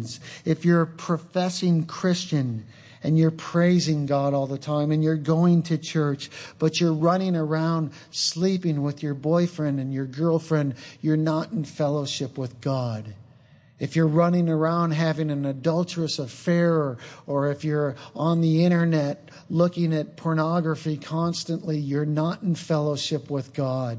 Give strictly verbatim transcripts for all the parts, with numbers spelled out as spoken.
sins. If you're a professing Christian and you're praising God all the time and you're going to church, but you're running around sleeping with your boyfriend and your girlfriend, you're not in fellowship with God. If you're running around having an adulterous affair, or, or if you're on the internet looking at pornography constantly, you're not in fellowship with God.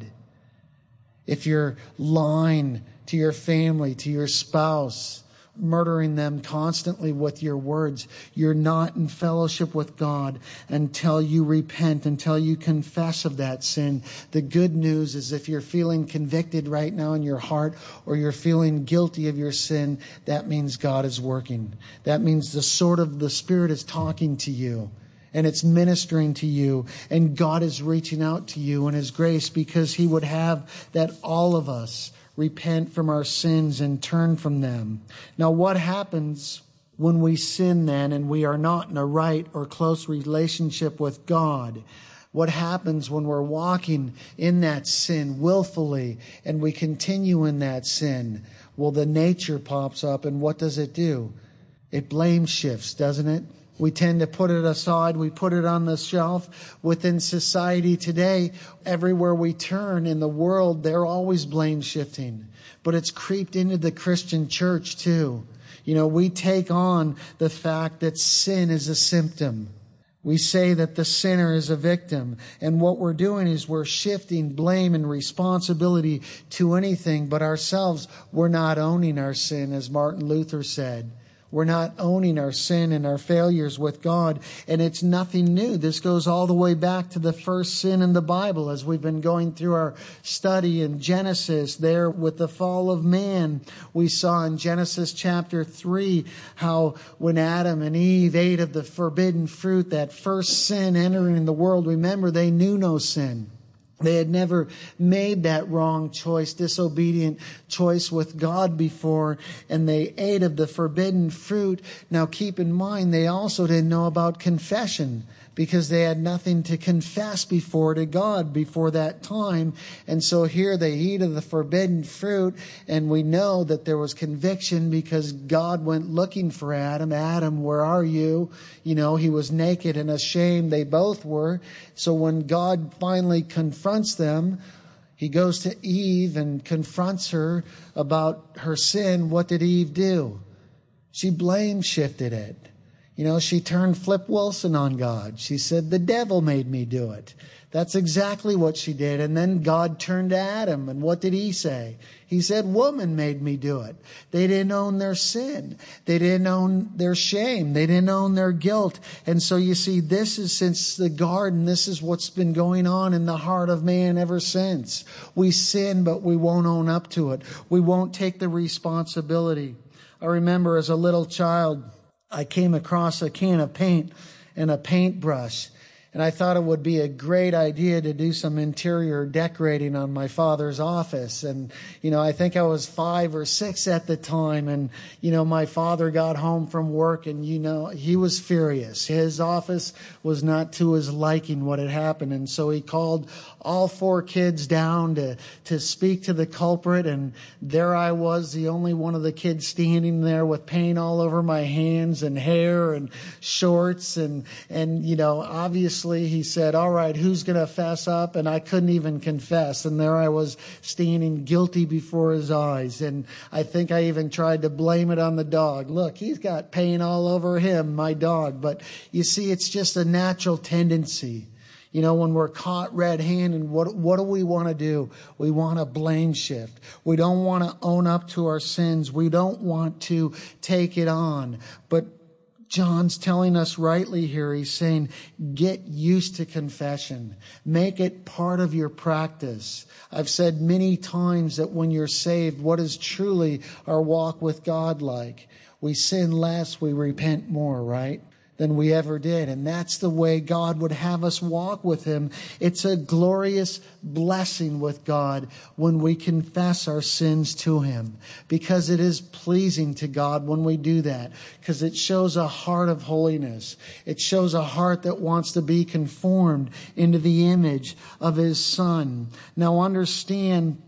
If you're lying to your family, to your spouse, murdering them constantly with your words, you're not in fellowship with God until you repent, until you confess of that sin. The good news is if you're feeling convicted right now in your heart, or you're feeling guilty of your sin, that means God is working. That means the sword of the Spirit is talking to you. And it's ministering to you. And God is reaching out to you in His grace, because He would have that all of us repent from our sins and turn from them. Now, what happens when we sin then and we are not in a right or close relationship with God? What happens when we're walking in that sin willfully and we continue in that sin? Well, the nature pops up, and what does it do? It blame shifts, doesn't it? We tend to put it aside. We put it on the shelf. Within society today, everywhere we turn in the world, they're always blame shifting. But it's creeped into the Christian church too. You know, we take on the fact that sin is a symptom. We say that the sinner is a victim. And what we're doing is we're shifting blame and responsibility to anything but ourselves. We're not owning our sin, as Martin Luther said. We're not owning our sin and our failures with God. And it's nothing new. This goes all the way back to the first sin in the Bible, as we've been going through our study in Genesis. There with the fall of man, we saw in Genesis chapter three how when Adam and Eve ate of the forbidden fruit, that first sin entering the world, remember, they knew no sin. They had never made that wrong choice, disobedient choice with God before, and they ate of the forbidden fruit. Now keep in mind, they also didn't know about confession, because they had nothing to confess before to God before that time. And so here they eat of the forbidden fruit, and we know that there was conviction because God went looking for Adam. Adam, where are you? You know, he was naked and ashamed. They both were. So when God finally confronts them, He goes to Eve and confronts her about her sin. What did Eve do? She blame shifted it. You know, she turned Flip Wilson on God. She said, the devil made me do it. That's exactly what she did. And then God turned to Adam, and what did he say? He said, woman made me do it. They didn't own their sin. They didn't own their shame. They didn't own their guilt. And so you see, this is since the garden, this is what's been going on in the heart of man ever since. We sin, but we won't own up to it. We won't take the responsibility. I remember as a little child, I came across a can of paint and a paintbrush. And I thought it would be a great idea to do some interior decorating on my father's office. And, you know, I think I was five or six at the time. And, you know, my father got home from work and, you know, he was furious. His office was not to his liking what had happened. And so he called all four kids down to, to speak to the culprit. And there I was, the only one of the kids standing there with paint all over my hands and hair and shorts. And, and you know, obviously, he said, all right, who's going to fess up? And I couldn't even confess. And there I was standing guilty before his eyes. And I think I even tried to blame it on the dog. Look, he's got paint all over him, my dog. But you see, it's just a natural tendency. You know, when we're caught red-handed, what, what do we want to do? We want to blame shift. We don't want to own up to our sins. We don't want to take it on. But John's telling us rightly here, he's saying, get used to confession. Make it part of your practice. I've said many times that when you're saved, what is truly our walk with God like? We sin less, we repent more, right? Than we ever did. And that's the way God would have us walk with Him. It's a glorious blessing with God when we confess our sins to Him, because it is pleasing to God when we do that, because it shows a heart of holiness. It shows a heart that wants to be conformed into the image of His Son. Now understand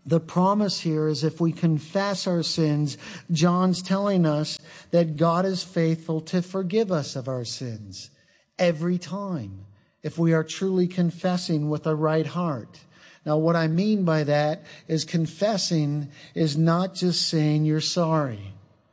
The promise here is if we confess our sins, John's telling us that God is faithful to forgive us of our sins every time, if we are truly confessing with a right heart. Now, what I mean by that is confessing is not just saying you're sorry.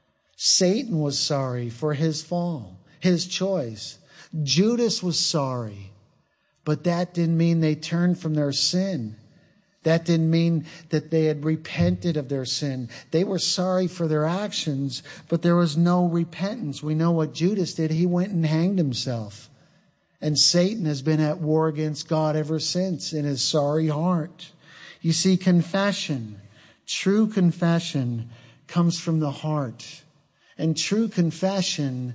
Satan was sorry for his fall, his choice. Judas was sorry, but that didn't mean they turned from their sin. That didn't mean that they had repented of their sin. They were sorry for their actions, but there was no repentance. We know what Judas did. He went and hanged himself. And Satan has been at war against God ever since in his sorry heart. You see, confession, true confession, comes from the heart. And true confession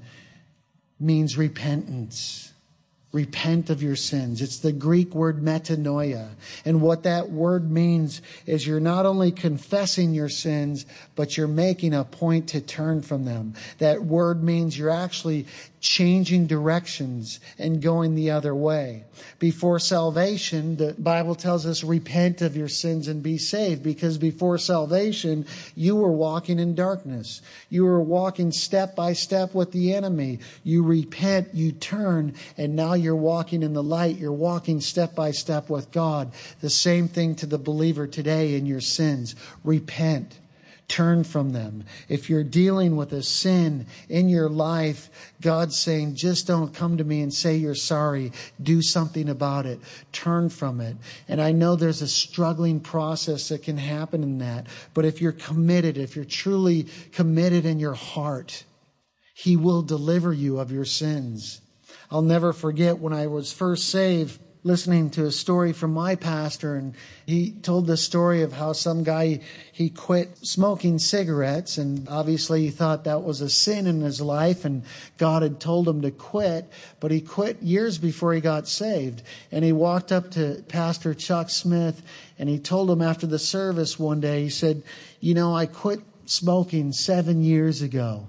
means repentance. Repent of your sins. It's the Greek word metanoia. And what that word means is you're not only confessing your sins, but you're making a point to turn from them. That word means you're actually changing directions and going the other way. Before salvation, the Bible tells us repent of your sins and be saved, because before salvation, you were walking in darkness. You were walking step by step with the enemy. You repent, you turn, and now you're walking in the light. You're walking step by step with God. The same thing to the believer today in your sins. Repent. Turn from them. If you're dealing with a sin in your life, God's saying, just don't come to me and say you're sorry. Do something about it. Turn from it. And I know there's a struggling process that can happen in that. But if you're committed, if you're truly committed in your heart, He will deliver you of your sins. I'll never forget when I was first saved, listening to a story from my pastor, and he told the story of how some guy, he quit smoking cigarettes, and obviously he thought that was a sin in his life, and God had told him to quit, but he quit years before he got saved. And he walked up to Pastor Chuck Smith, and he told him after the service one day, he said, you know, I quit smoking seven years ago,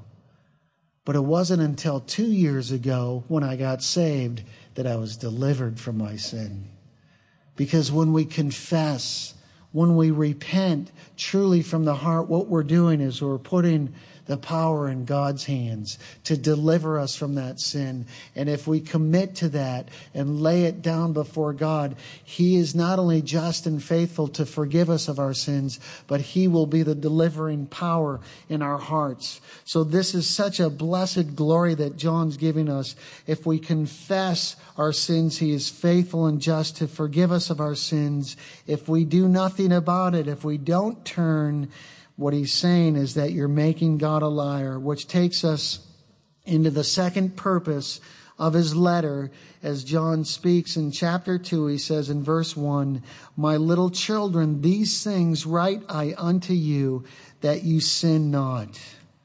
but it wasn't until two years ago when I got saved that I was delivered from my sin. Because when we confess, when we repent truly from the heart, what we're doing is we're putting the power in God's hands to deliver us from that sin. And if we commit to that and lay it down before God, He is not only just and faithful to forgive us of our sins, but He will be the delivering power in our hearts. So this is such a blessed glory that John's giving us. If we confess our sins, He is faithful and just to forgive us of our sins. If we do nothing about it, if we don't turn, what he's saying is that you're making God a liar, which takes us into the second purpose of his letter. As John speaks in chapter two, he says in verse one, my little children, these things write I unto you, that you sin not.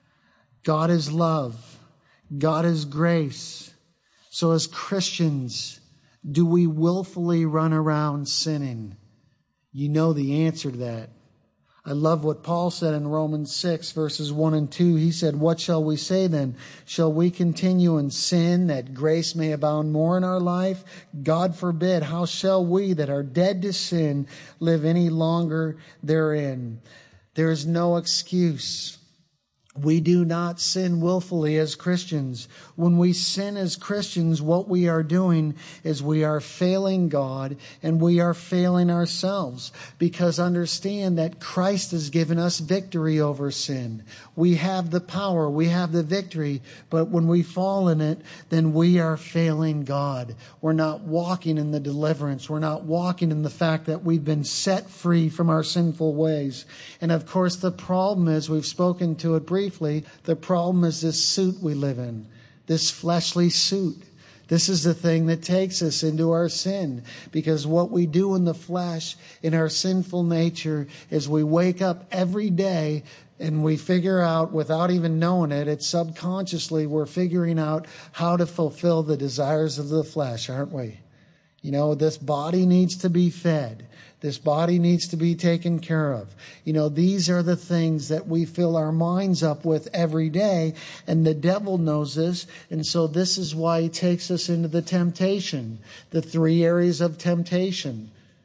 God is love. God is grace. So as Christians, do we willfully run around sinning? You know the answer to that. I love what Paul said in Romans six, verses one and two. He said, what shall we say then? Shall we continue in sin that grace may abound more in our life? God forbid. How shall we that are dead to sin live any longer therein? There is no excuse. We do not sin willfully as Christians. When we sin as Christians, what we are doing is we are failing God and we are failing ourselves. Because understand that Christ has given us victory over sin. We have the power, we have the victory, but when we fall in it, then we are failing God. We're not walking in the deliverance. We're not walking in the fact that we've been set free from our sinful ways. And of course, the problem is, we've spoken to it briefly, the problem is this suit we live in, this fleshly suit. This is the thing that takes us into our sin, because what we do in the flesh, in our sinful nature, is we wake up every day and we figure out, without even knowing it, it's subconsciously we're figuring out how to fulfill the desires of the flesh, aren't we? You know, this body needs to be fed. This body needs to be taken care of. You know, these are the things that we fill our minds up with every day, and the devil knows this, and so this is why he takes us into the temptation, the three areas of temptation.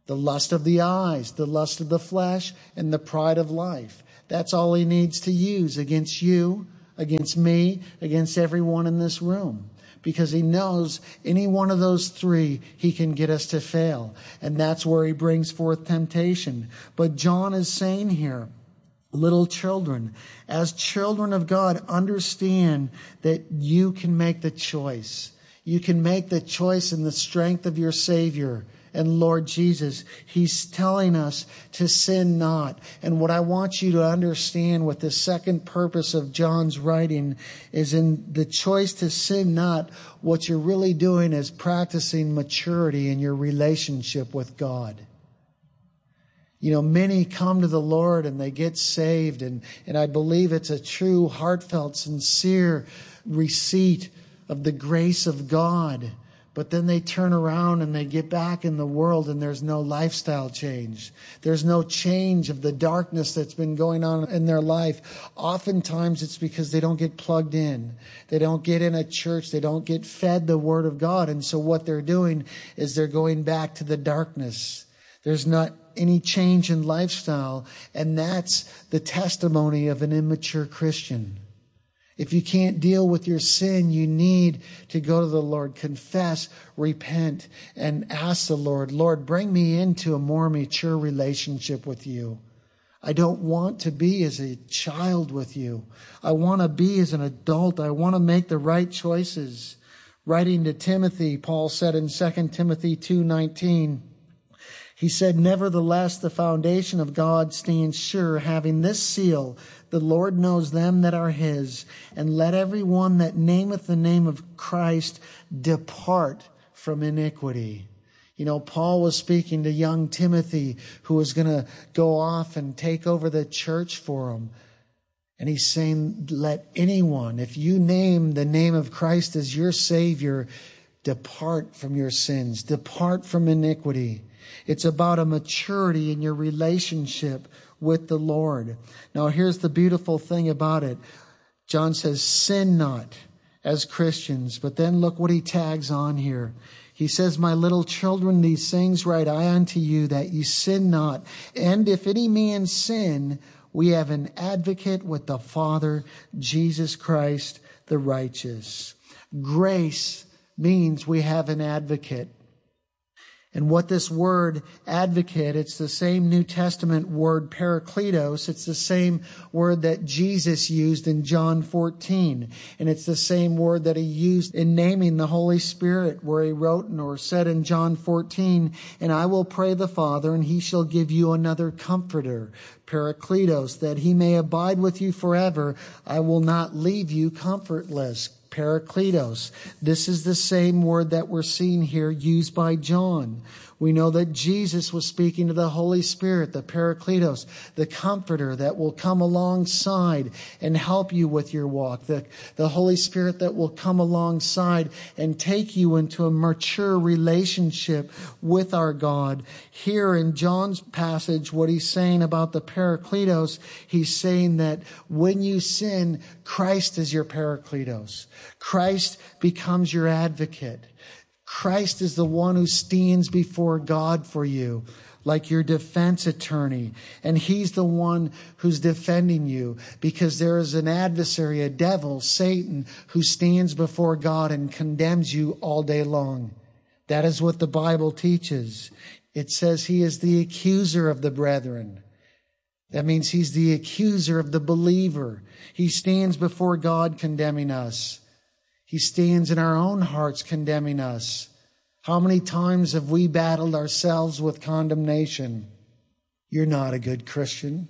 The lust of the eyes, the lust of the flesh, and the pride of life. That's all he needs to use against you, against me, against everyone in this room. Because he knows any one of those three, he can get us to fail. And that's where he brings forth temptation. But John is saying here, little children, as children of God, understand that you can make the choice. You can make the choice in the strength of your Savior and Lord Jesus. He's telling us to sin not. And what I want you to understand with the second purpose of John's writing is in the choice to sin not, what you're really doing is practicing maturity in your relationship with God. You know, many come to the Lord and they get saved, and, and I believe it's a true, heartfelt, sincere receipt of the grace of God. But then they turn around and they get back in the world and there's no lifestyle change. There's no change of the darkness that's been going on in their life. Oftentimes it's because they don't get plugged in. They don't get in a church. They don't get fed the Word of God. And so what they're doing is they're going back to the darkness. There's not any change in lifestyle. And that's the testimony of an immature Christian. If you can't deal with your sin, you need to go to the Lord, confess, repent, and ask the Lord, Lord, bring me into a more mature relationship with you. I don't want to be as a child with you. I want to be as an adult. I want to make the right choices. Writing to Timothy, Paul said in Second Timothy two nineteen, he said, nevertheless, the foundation of God stands sure, having this seal, the Lord knows them that are his, and let every one that nameth the name of Christ depart from iniquity. You know, Paul was speaking to young Timothy, who was going to go off and take over the church for him. And he's saying, let anyone, if you name the name of Christ as your Savior, depart from your sins, depart from iniquity. It's about a maturity in your relationship with the Lord. Now, here's the beautiful thing about it. John says, sin not as Christians. But then look what he tags on here. He says, my little children, these things write I unto you, that ye sin not. And if any man sin, we have an advocate with the Father, Jesus Christ, the righteous. Grace means we have an advocate. And what this word advocate, it's the same New Testament word parakletos. It's the same word that Jesus used in John fourteen. And it's the same word that he used in naming the Holy Spirit, where he wrote or said in John fourteen, and I will pray the Father, and he shall give you another comforter, parakletos, that he may abide with you forever. I will not leave you comfortless. Parakletos. This is the same word that we're seeing here used by John. We know that Jesus was speaking to the Holy Spirit, the Parakletos, the Comforter that will come alongside and help you with your walk. The, the Holy Spirit that will come alongside and take you into a mature relationship with our God. Here in John's passage, what he's saying about the Parakletos, he's saying that when you sin, Christ is your Parakletos. Christ becomes your advocate. Christ is the one who stands before God for you, like your defense attorney. And he's the one who's defending you, because there is an adversary, a devil, Satan, who stands before God and condemns you all day long. That is what the Bible teaches. It says he is the accuser of the brethren. That means he's the accuser of the believer. He stands before God condemning us. He stands in our own hearts condemning us. How many times have we battled ourselves with condemnation? You're not a good Christian.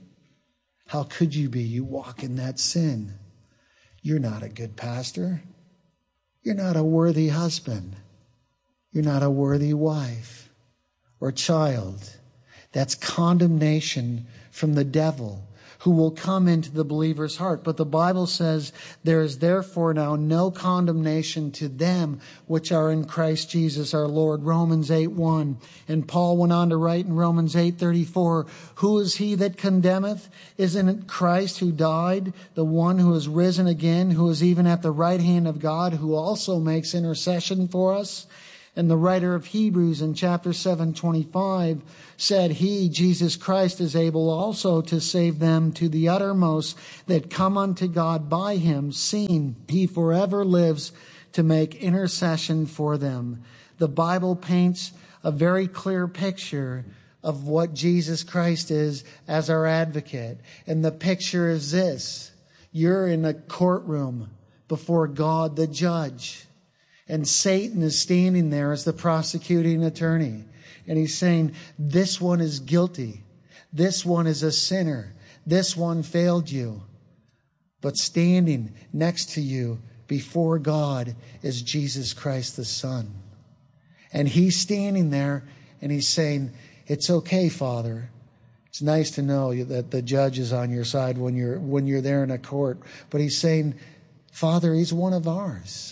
How could you be? You walk in that sin. You're not a good pastor. You're not a worthy husband. You're not a worthy wife or child. That's condemnation from the devil, who will come into the believer's heart. But the Bible says, there is therefore now no condemnation to them which are in Christ Jesus our Lord. Romans eight one. And Paul went on to write in Romans eight thirty-four, who is he that condemneth? Isn't it Christ who died, the one who is risen again, who is even at the right hand of God, who also makes intercession for us? And the writer of Hebrews in chapter seven twenty-five said, He, Jesus Christ, is able also to save them to the uttermost that come unto God by him, seeing he forever lives to make intercession for them. The Bible paints a very clear picture of what Jesus Christ is as our advocate. And the picture is this. You're in a courtroom before God the judge. And Satan is standing there as the prosecuting attorney. And he's saying, this one is guilty. This one is a sinner. This one failed you. But standing next to you before God is Jesus Christ the Son. And he's standing there and he's saying, it's okay, Father. It's nice to know that the judge is on your side when you're when you're there in a court. But he's saying, Father, he's one of ours.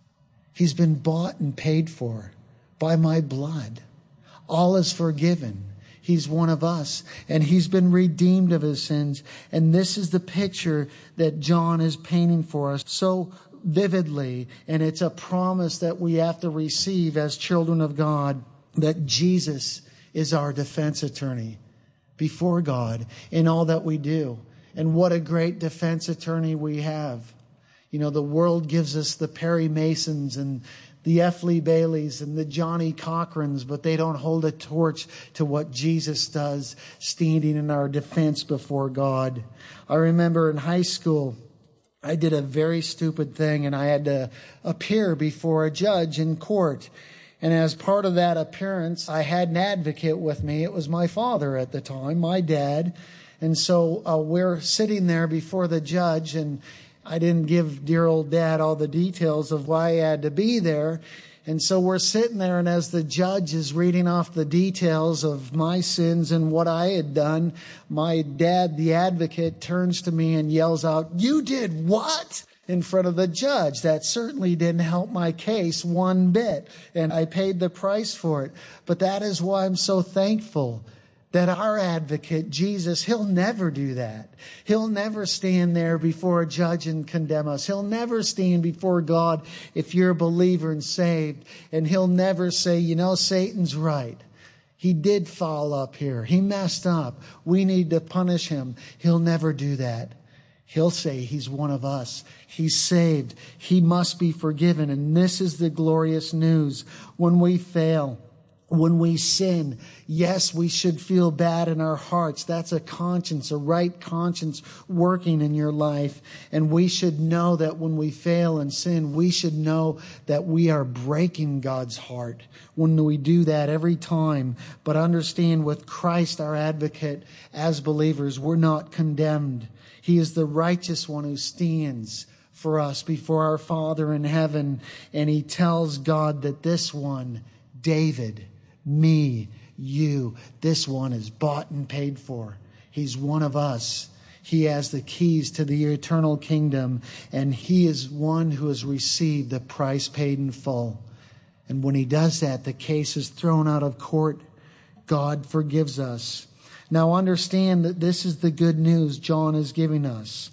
He's been bought and paid for by my blood. All is forgiven. He's one of us, and he's been redeemed of his sins. And this is the picture that John is painting for us so vividly. And it's a promise that we have to receive as children of God, that Jesus is our defense attorney before God in all that we do. And what a great defense attorney we have. You know, the world gives us the Perry Masons and the F. Lee Baileys and the Johnny Cochrans, but they don't hold a torch to what Jesus does, standing in our defense before God. I remember in high school, I did a very stupid thing, and I had to appear before a judge in court. And as part of that appearance, I had an advocate with me. It was my father at the time, my dad. And so uh, we're sitting there before the judge, and I didn't give dear old dad all the details of why I had to be there. And so we're sitting there, and as the judge is reading off the details of my sins and what I had done, my dad, the advocate, turns to me and yells out, "You did what?" in front of the judge. That certainly didn't help my case one bit, and I paid the price for it. But that is why I'm so thankful that our advocate, Jesus, he'll never do that. He'll never stand there before a judge and condemn us. He'll never stand before God if you're a believer and saved. And he'll never say, you know, Satan's right. He did foul up here. He messed up. We need to punish him. He'll never do that. He'll say he's one of us. He's saved. He must be forgiven. And this is the glorious news. When we fail, when we sin, yes, we should feel bad in our hearts. That's a conscience, a right conscience working in your life. And we should know that when we fail and sin, we should know that we are breaking God's heart when we do that every time. But understand, with Christ, our advocate, as believers, we're not condemned. He is the righteous one who stands for us before our Father in heaven. And he tells God that this one, David, me, you, this one is bought and paid for. He's one of us. He has the keys to the eternal kingdom, and he is one who has received the price paid in full. And when he does that, the case is thrown out of court. God forgives us. Now understand that this is the good news John is giving us.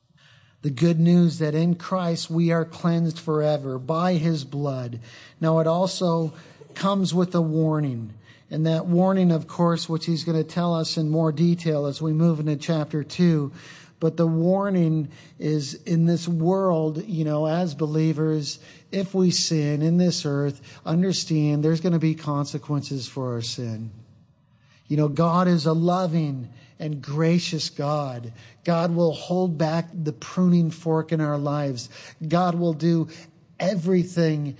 The good news that in Christ we are cleansed forever by his blood. Now it also comes with a warning. And that warning, of course, which he's going to tell us in more detail as we move into chapter two. But the warning is, in this world, you know, as believers, if we sin in this earth, understand there's going to be consequences for our sin. You know, God is a loving and gracious God. God will hold back the pruning fork in our lives. God will do everything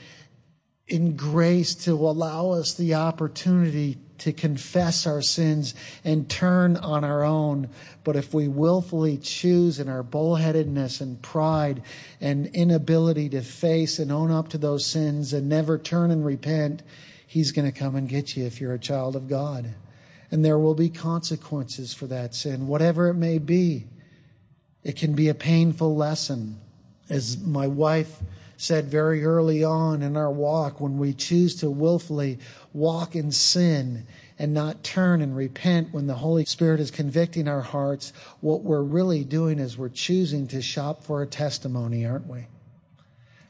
in grace to allow us the opportunity to confess our sins and turn on our own. But if we willfully choose in our bullheadedness and pride and inability to face and own up to those sins and never turn and repent, he's going to come and get you if you're a child of God. And there will be consequences for that sin, whatever it may be. It can be a painful lesson. As my wife said very early on in our walk, when we choose to willfully walk in sin and not turn and repent when the Holy Spirit is convicting our hearts, what we're really doing is we're choosing to shop for a testimony, aren't we?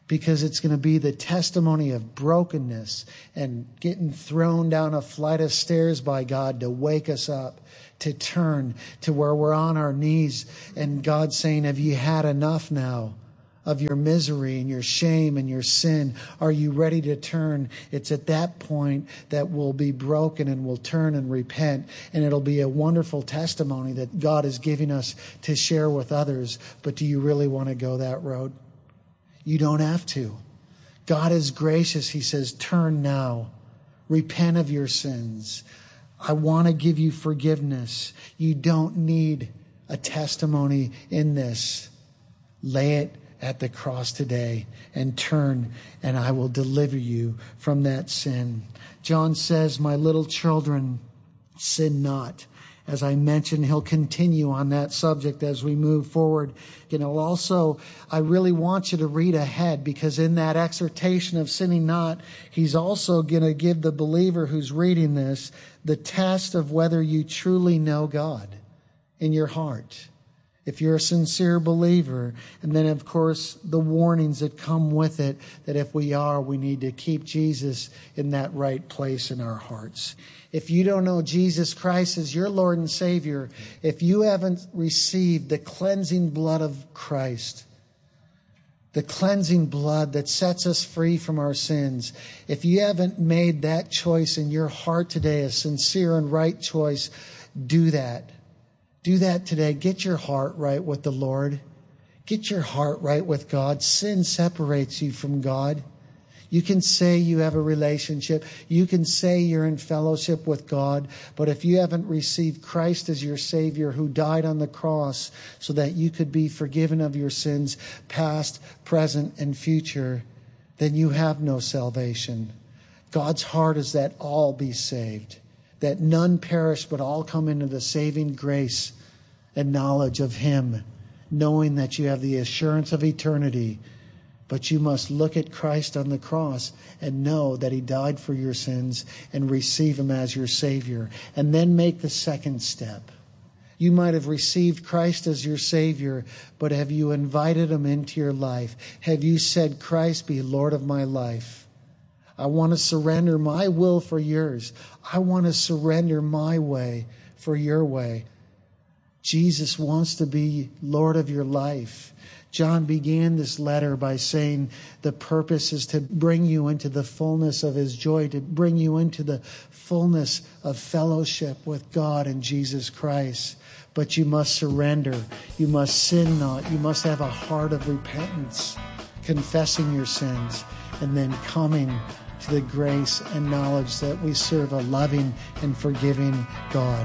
because it's going to be the testimony of brokenness and getting thrown down a flight of stairs by God to wake us up, to turn to where we're on our knees and God saying, have you had enough now of your misery and your shame and your sin? Are you ready to turn? It's at that point that we'll be broken and we'll turn and repent, and it'll be a wonderful testimony that God is giving us to share with others. But do you really want to go that road? You don't have to. God is gracious. He says, turn now. Repent of your sins. I want to give you forgiveness. You don't need a testimony in this. Lay it at the cross today and turn, and I will deliver you from that sin. John says, my little children, sin not. As I mentioned, he'll continue on that subject as we move forward. You know, also, I really want you to read ahead, because in that exhortation of sinning not, he's also going to give the believer who's reading this the test of whether you truly know God in your heart. If you're a sincere believer, and then, of course, the warnings that come with it, that if we are, we need to keep Jesus in that right place in our hearts. If you don't know Jesus Christ as your Lord and Savior, if you haven't received the cleansing blood of Christ, the cleansing blood that sets us free from our sins, if you haven't made that choice in your heart today, a sincere and right choice, do that. Do that today. Get your heart right with the Lord. Get your heart right with God. Sin separates you from God. You can say you have a relationship. You can say you're in fellowship with God. But if you haven't received Christ as your Savior, who died on the cross so that you could be forgiven of your sins, past, present, and future, then you have no salvation. God's heart is that all be saved, that none perish, but all come into the saving grace and knowledge of Him, knowing that you have the assurance of eternity. But you must look at Christ on the cross and know that He died for your sins and receive Him as your Savior. And then make the second step. You might have received Christ as your Savior, but have you invited Him into your life? Have you said, Christ, be Lord of my life? I want to surrender my will for yours. I want to surrender my way for your way. Jesus wants to be Lord of your life. John began this letter by saying the purpose is to bring you into the fullness of His joy, to bring you into the fullness of fellowship with God and Jesus Christ. But you must surrender. You must sin not. You must have a heart of repentance, confessing your sins, and then coming to the grace and knowledge that we serve a loving and forgiving God.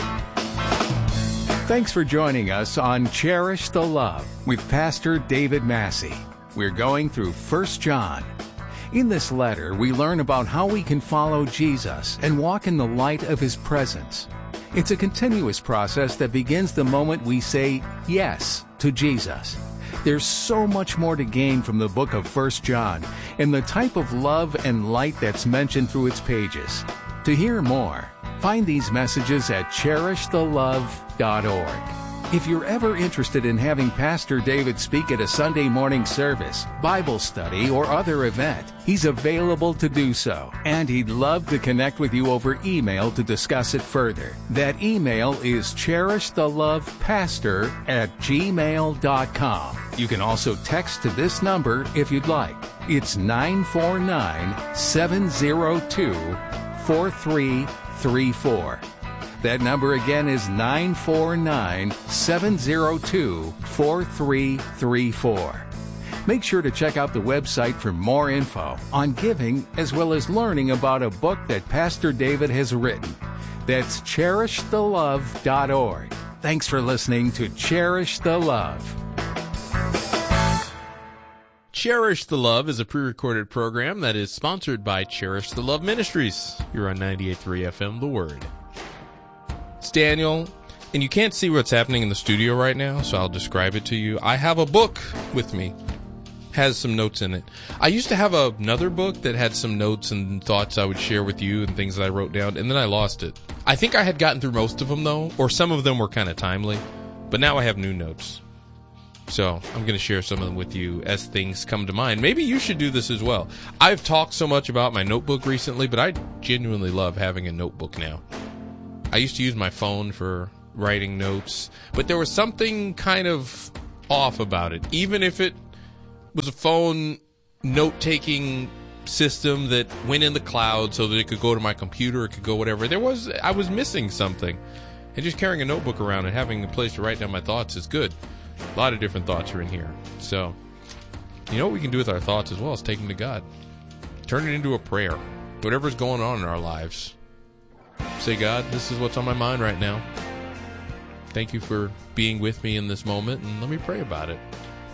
Thanks for joining us on Cherish the Love with Pastor David Massey. We're going through First John. In this letter, we learn about how we can follow Jesus and walk in the light of His presence. It's a continuous process that begins the moment we say yes to Jesus. There's so much more to gain from the book of First John and the type of love and light that's mentioned through its pages. To hear more, find these messages at cherish the love dot org. If you're ever interested in having Pastor David speak at a Sunday morning service, Bible study, or other event, he's available to do so, and he'd love to connect with you over email to discuss it further. That email is cherish the love pastor at gmail dot com. You can also text to this number if you'd like. It's nine four nine, seven zero two, four three three four. That number again is nine four nine, seven zero two, four three three four. Make sure to check out the website for more info on giving, as well as learning about a book that Pastor David has written. That's cherish the love dot org. Thanks for listening to Cherish the Love. Cherish the Love is a pre-recorded program that is sponsored by Cherish the Love Ministries. You're on ninety-eight point three F M, The Word. It's Daniel, and you can't see what's happening in the studio right now, so I'll describe it to you. I have a book with me. Has some notes in it. I used to have another book that had some notes and thoughts I would share with you and things that I wrote down, and then I lost it. I think I had gotten through most of them, though, or some of them were kind of timely, but now I have new notes. So I'm going to share some of them with you as things come to mind. Maybe you should do this as well. I've talked so much about my notebook recently, but I genuinely love having a notebook now. I used to use my phone for writing notes, but there was something kind of off about it. Even if it was a phone note-taking system that went in the cloud so that it could go to my computer, it could go whatever, there was, I was missing something. And just carrying a notebook around and having a place to write down my thoughts is good. A lot of different thoughts are in here. So, you know what we can do with our thoughts as well is take them to God. Turn it into a prayer. Whatever's going on in our lives. Say, God, this is what's on my mind right now. Thank you for being with me in this moment, and let me pray about it.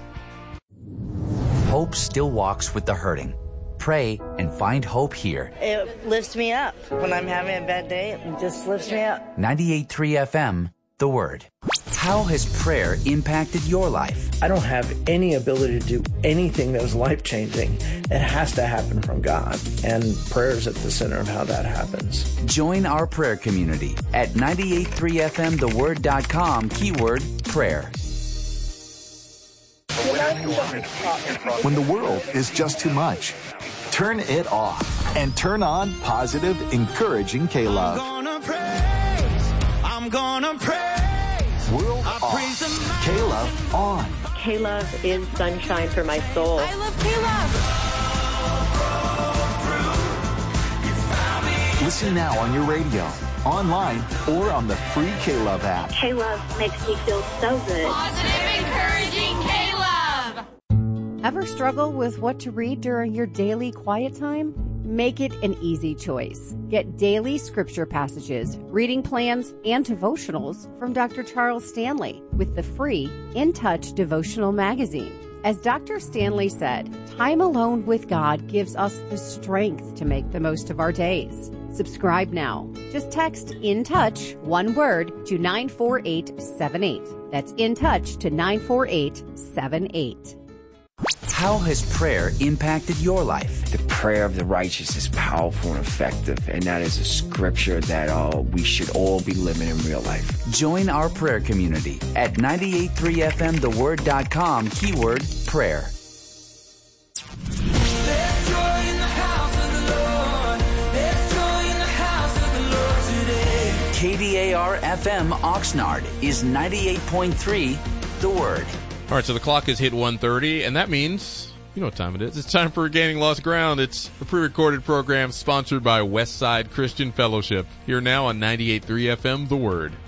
Hope still walks with the hurting. Pray and find hope here. It lifts me up. When I'm having a bad day, it just lifts me up. ninety-eight point three F M, The Word. How has prayer impacted your life? I don't have any ability to do anything that is life-changing. It has to happen from God, and prayer is at the center of how that happens. Join our prayer community at ninety-eight point three F M the word dot com, keyword prayer. When the world is just too much, turn it off and turn on positive, encouraging K-Love. I'm gonna praise, I'm gonna praise. World I off, praise K-Love on. K-Love is sunshine for my soul. I love K-Love. Listen now on your radio, online, or on the free K-Love app. K-Love makes me feel so good. Positive, encouraging K-Love. Ever struggle with what to read during your daily quiet time? Make it an easy choice. Get daily scripture passages, reading plans, and devotionals from Doctor Charles Stanley with the free In Touch devotional magazine. As Doctor Stanley said, time alone with God gives us the strength to make the most of our days. Subscribe now. Just text In Touch, one word, to nine four eight seven eight. That's In Touch to nine four eight seven eight. How has prayer impacted your life? The prayer of the righteous is powerful and effective, and that is a scripture that uh, we should all be living in real life. Join our prayer community at ninety-eight point three F M the word dot com, keyword prayer. There's joy in the house of the Lord. There's joy in the house of the Lord today. K D A R F M Oxnard is ninety-eight point three The Word. All right, so the clock has hit one thirty, and that means, you know what time it is. It's time for Regaining Lost Ground. It's a pre-recorded program sponsored by Westside Christian Fellowship. Here now on ninety-eight point three F M, The Word.